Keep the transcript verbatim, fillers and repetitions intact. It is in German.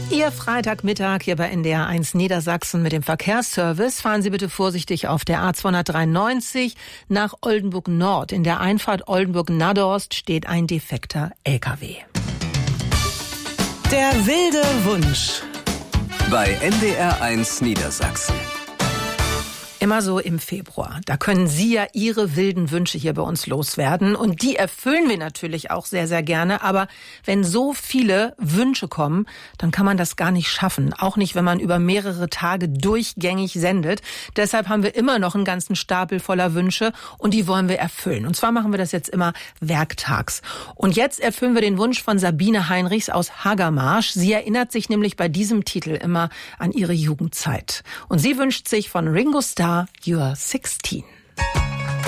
Ihr Freitagmittag hier bei N D R eins Niedersachsen mit dem Verkehrsservice. Fahren Sie bitte vorsichtig auf der A zweihundertdreiundneunzig nach Oldenburg Nord. In der Einfahrt Oldenburg-Nadorst steht ein defekter L K W. Der wilde Wunsch. Bei N D R eins Niedersachsen. Immer so im Februar. Da können Sie ja Ihre wilden Wünsche hier bei uns loswerden. Und die erfüllen wir natürlich auch sehr, sehr gerne. Aber wenn so viele Wünsche kommen, dann kann man das gar nicht schaffen. Auch nicht, wenn man über mehrere Tage durchgängig sendet. Deshalb haben wir immer noch einen ganzen Stapel voller Wünsche. Und die wollen wir erfüllen. Und zwar machen wir das jetzt immer werktags. Und jetzt erfüllen wir den Wunsch von Sabine Heinrichs aus Hagermarsch. Sie erinnert sich nämlich bei diesem Titel immer an ihre Jugendzeit. Und sie wünscht sich von Ringo Starr You're sixteen.